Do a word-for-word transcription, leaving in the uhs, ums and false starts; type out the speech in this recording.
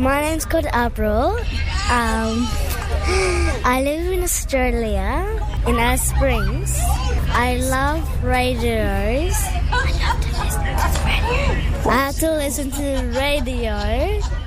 My name's called April. Um, I live in Australia, in Alice Springs. I love radios. I love to listen to radio. I have to listen to radio